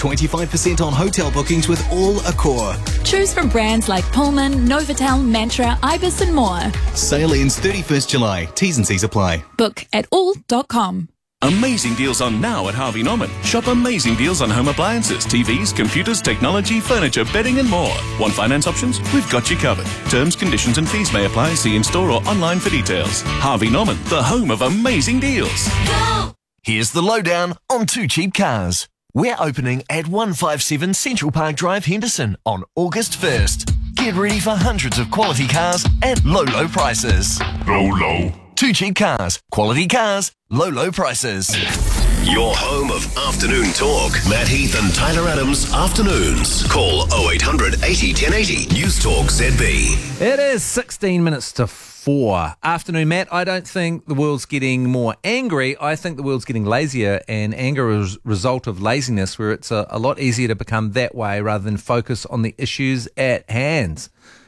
25% on hotel bookings with all Accor. Choose from brands like Pullman, Novotel, Mantra, Ibis and more. Sale ends 31st July. T's and C's apply. Book at all.com. Amazing deals on now at Harvey Norman. Shop amazing deals on home appliances, TVs, computers, technology, furniture, bedding and more. Want finance options? We've got you covered. Terms, conditions and fees may apply. See in store or online for details. Harvey Norman, the home of amazing deals. Go! Here's the lowdown on Too Cheap Cars. We're opening at 157 Central Park Drive, Henderson on August 1st. Get ready for hundreds of quality cars at low prices. Low. Too Cheap Cars. Quality cars, low prices. Your home of afternoon talk. Matt Heath and Tyler Adams afternoons. Call 0800 80 1080. News Talk ZB. It is 16 minutes to 4. Afternoon, Matt. I don't think the world's getting more angry. I think the world's getting lazier, and anger is a result of laziness, where it's a lot easier to become that way rather than focus on the issues at hand.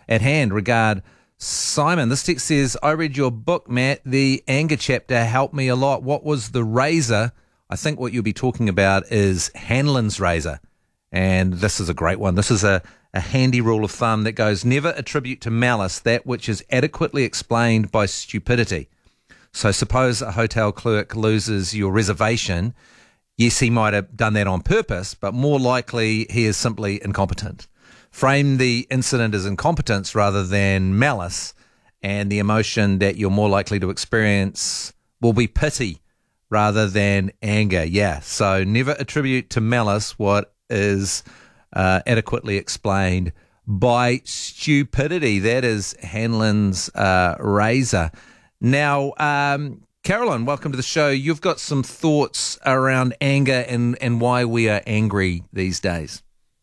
Regard Simon. This text says, I read your book, Matt. The anger chapter helped me a lot. What was the razor? I think what you'll be talking about is Hanlon's razor. And this is a great one. This is a handy rule of thumb that goes, never attribute to malice that which is adequately explained by stupidity. So suppose a hotel clerk loses your reservation. Yes, he might have done that on purpose, but more likely he is simply incompetent. Frame the incident as incompetence rather than malice, and the emotion that you're more likely to experience will be pity rather than anger. Yeah, so never attribute to malice what is adequately explained by stupidity. That is Hanlon's razor. Now, Caroline, welcome to the show. You've got some thoughts around anger and why we are angry these days.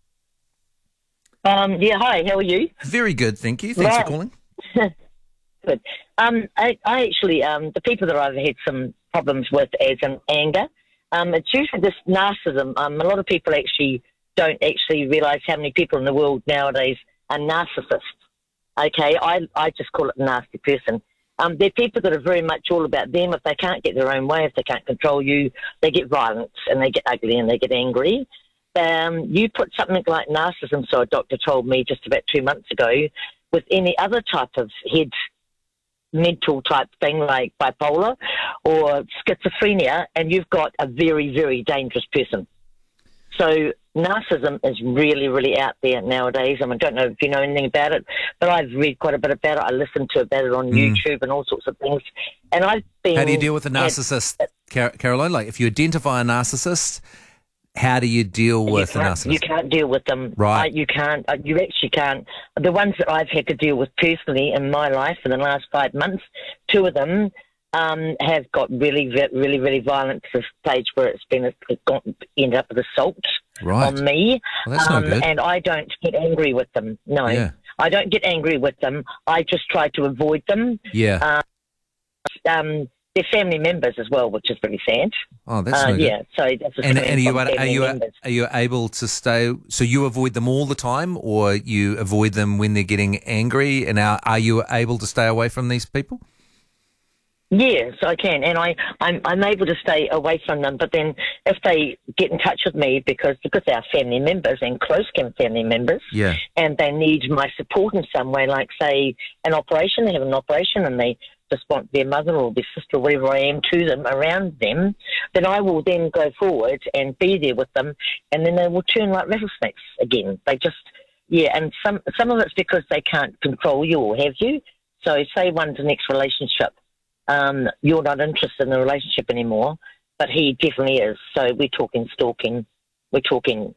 Hi, how are you? Very good, thank you. Thanks for calling. Good. I actually, the people that I've had some problems with as in anger, it's usually this narcissism. A lot of people actually don't actually realise how many people in the world nowadays are narcissists. Okay, I just call it a nasty person. They're people that are very much all about them. If they can't get their own way, if they can't control you, they get violent and they get ugly and they get angry. You put something like narcissism, so a doctor told me just about 2 months ago, with any other type of head mental type thing like bipolar or schizophrenia, and you've got a very, very dangerous person. So narcissism is really, really out there nowadays. I don't know if you know anything about it, but I've read quite a bit about it. I listened to about it on YouTube and all sorts of things. And I've been... How do you deal with a narcissist, Caroline? Like, if you identify a narcissist, how do you deal with a narcissist? You can't deal with them. Right. You can't. You actually can't. The ones that I've had to deal with personally in my life in the last 5 months, 2 of them have got really, really, really violent to the stage where it's ended up with assault on me. Well, that's not good. And I don't get angry with them. No, I don't get angry with them. I just try to avoid them. Yeah. They're family members as well, which is really sad. Oh, that's no good. Yeah. So that's are you able to stay? So you avoid them all the time, or you avoid them when they're getting angry? And are you able to stay away from these people? Yes, I can, and I'm able to stay away from them. But then, if they get in touch with me because they are family members and close family members, and they need my support in some way, like say an operation, they have an operation, and they just want their mother or their sister or whatever I am to them around them, then I will then go forward and be there with them, and then they will turn like rattlesnakes again. They just and some of it's because they can't control you or have you. So say one's the next relationship. You're not interested in the relationship anymore, but he definitely is. So we're talking stalking, we're talking,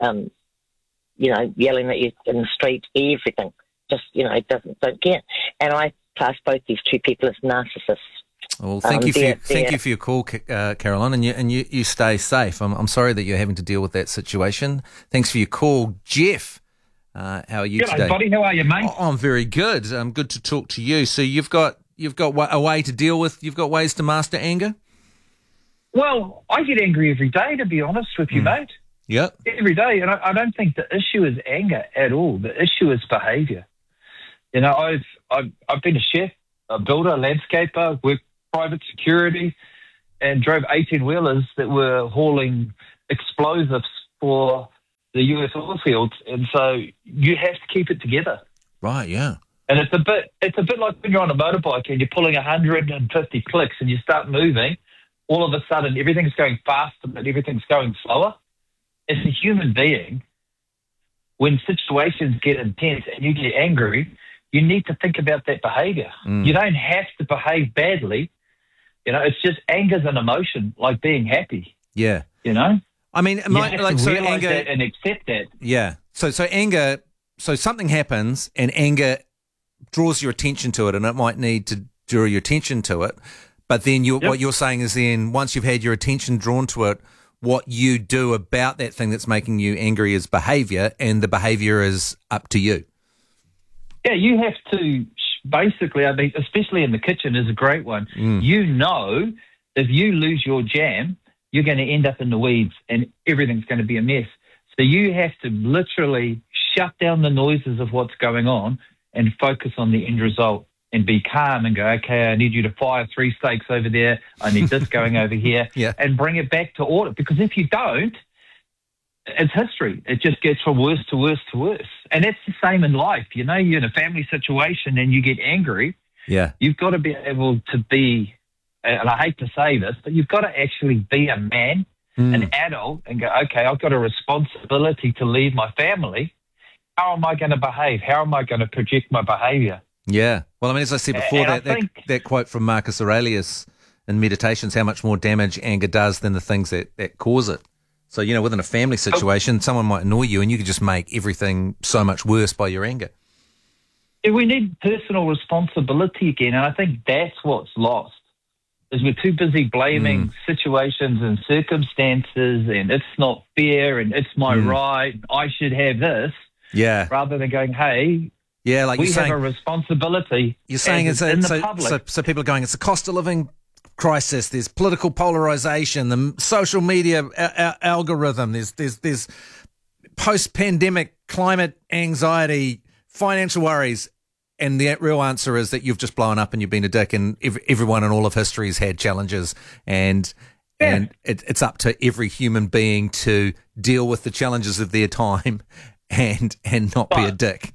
yelling at you in the street, everything. Just, don't care. And I class both these 2 people as narcissists. Well, thank you for your call, Caroline, and you stay safe. I'm sorry that you're having to deal with that situation. Thanks for your call, Jeff. How are you today? G'day, buddy. How are you, mate? Oh, I'm very good. Good to talk to you. So you've got a way to deal with. You've got ways to master anger. Well, I get angry every day, to be honest with you, mate. Yep. Every day, and I don't think the issue is anger at all. The issue is behaviour. I've been a chef, a builder, a landscaper, worked private security, and drove 18-wheelers that were hauling explosives for the US oil fields, and so you have to keep it together. Right, yeah. And it's a bit like when you're on a motorbike and you're pulling 150 clicks and you start moving, all of a sudden everything's going faster but everything's going slower. As a human being, when situations get intense and you get angry, you need to think about that behaviour. You don't have to behave badly. You know, it's just anger's an emotion, like being happy. Yeah. You know? I mean, You have to realise anger, that and accept that. yeah. So anger, so something happens and anger draws your attention to it, and it might need to draw your attention to it. But then what you're saying is then once you've had your attention drawn to it, what you do about that thing that's making you angry is behaviour, and the behaviour is up to you. Yeah, you have to basically, I mean, especially in the kitchen is a great one. You know, if you lose your jam, you're going to end up in the weeds and everything's going to be a mess. So you have to literally shut down the noises of what's going on and focus on the end result and be calm and go, okay, I need you to fire 3 steaks over there. I need this going over here and bring it back to order. Because if you don't, it's history. It just gets from worse to worse to worse. And that's the same in life. You know, you're in a family situation and you get angry. Yeah. You've got to be able to be, and I hate to say this, but you've got to actually be a man, an adult, and go, okay, I've got a responsibility to leave my family. How am I going to behave? How am I going to project my behaviour? Yeah. Well, I mean, as I said before, that quote from Marcus Aurelius in Meditations, how much more damage anger does than the things that cause it. So, you know, within a family situation, someone might annoy you and you could just make everything so much worse by your anger. Yeah, we need personal responsibility again, and I think that's what's lost, is we're too busy blaming situations and circumstances and it's not fair and it's my right, I should have this. Yeah. Rather than going, hey, like we you're have saying, a responsibility. You're saying it's in the so public. So people are going, it's a cost of living crisis. There's political polarization, the social media algorithm. There's post-pandemic climate anxiety, financial worries, and the real answer is that you've just blown up and you've been a dick, and everyone in all of history has had challenges, and it's up to every human being to deal with the challenges of their time and not be a dick.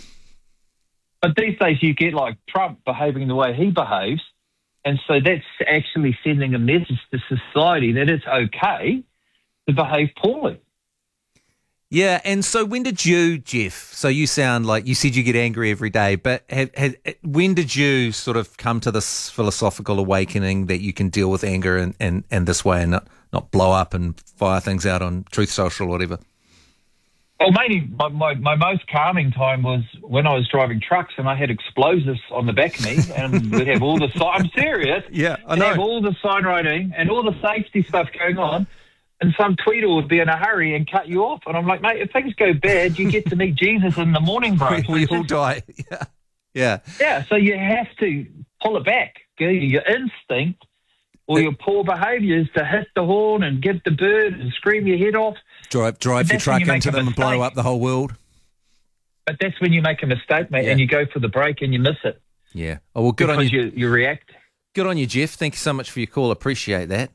But these days you get like Trump behaving the way he behaves, and so that's actually sending a message to society that it's okay to behave poorly. Yeah, and so when did you, Jeff, so you sound like, you said you get angry every day, but when did you sort of come to this philosophical awakening that you can deal with anger and this way and not blow up and fire things out on Truth Social or whatever? Well, mainly my most calming time was when I was driving trucks and I had explosives on the back of me and we'd have all the I'm serious. Yeah, I know. know. Have all the sign writing and all the safety stuff going on, and some tweeter would be in a hurry and cut you off. And I'm like, mate, if things go bad, you get to meet Jesus in the morning, bro. We all die. Yeah. Yeah, so you have to pull it back. Your instinct or your poor behaviour is to hit the horn and give the bird and scream your head off. Drive your truck into them and blow up the whole world. But that's when you make a mistake, mate, and you go for the break and you miss it. Yeah. Oh, well, good on you. Because you react. Good on you, Jeff. Thank you so much for your call. Appreciate that.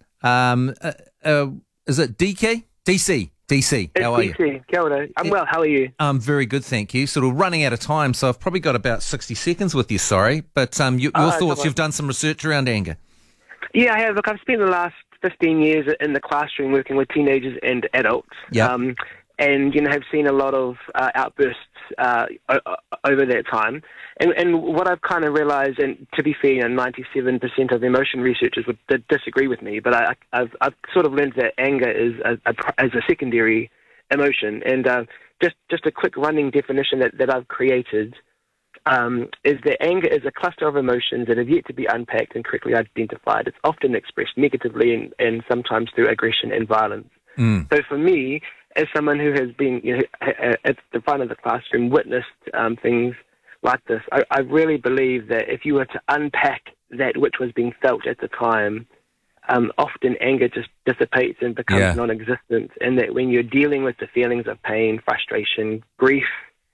Is it DK? DC. How are you? DC. Kia ora. I'm well. How are you? I'm very good, thank you. Sort of running out of time, so I've probably got about 60 seconds with you, sorry. But your thoughts, you've done some research around anger. Yeah, I have. Look, I've spent the last 15 years in the classroom working with teenagers and adults. Yeah. And, have seen a lot of outbursts over that time. And what I've kind of realized, and to be fair, 97% of emotion researchers would disagree with me, but I've sort of learned that anger is a secondary emotion. And just a quick running definition that I've created is that anger is a cluster of emotions that have yet to be unpacked and correctly identified. It's often expressed negatively and sometimes through aggression and violence. So for me, as someone who has been at the front of the classroom, witnessed things like this, I really believe that if you were to unpack that which was being felt at the time, often anger just dissipates and becomes non-existent, and that when you're dealing with the feelings of pain, frustration, grief,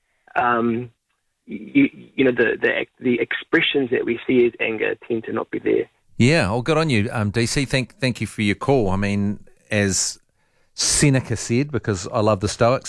the expressions that we see as anger tend to not be there. Yeah, well, good on you, DC. Thank you for your call. I mean, as Seneca said, because I love the Stoics,